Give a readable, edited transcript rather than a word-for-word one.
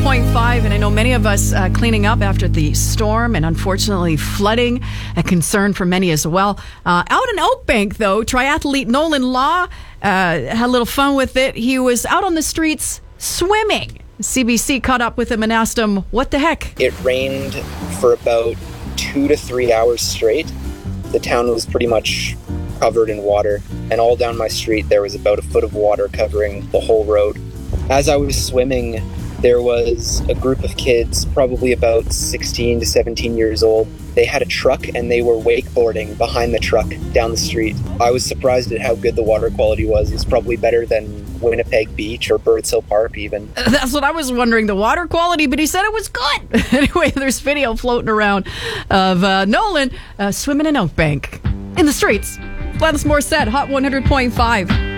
100.5, and I know many of us cleaning up after the storm and unfortunately flooding, a concern for many as well. Out in Oakbank, though, triathlete Nolan Law had a little fun with it. He was out on the streets swimming. CBC caught up with him and asked him, what the heck? It rained for about 2 to 3 hours straight. The town was pretty much covered in water, and all down my street there was about a foot of water covering the whole road. As I was swimming, there was a group of kids, probably about 16 to 17 years old. They had a truck and they were wakeboarding behind the truck down the street. I was surprised at how good the water quality was. It's probably better than Winnipeg Beach or Birds Hill Park even. That's what I was wondering, the water quality, but he said it was good. Anyway, there's video floating around of Nolan swimming in Oakbank in the streets. Gladys Morissette, Hot 100.5.